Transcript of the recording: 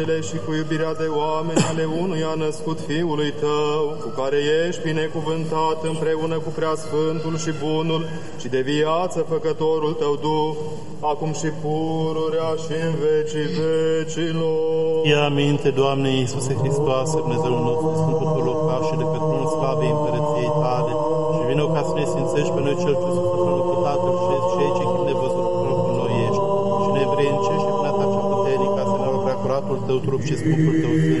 și cu iubirea de oameni ale unuia născut Fiului Tău, cu care ești binecuvântat împreună cu Preasfântul și Bunul și de viață Făcătorul Tău Duh, acum și pururea și în vecii vecilor. Ia aminte, Doamne Iisuse Hristoase, Dumnezeul nostru, Sfântul Tău locaș și de pe tronul slavei împărăției Tale, și vină ca să ne sfințești pe noi cel ce suflă cu Tatăl și cei ce chip nevăzut propul noi ești, și ne învrednicește prin a Ta cea puternică, să ne rog prea curatul Tău trup și scumpul Tău sânge,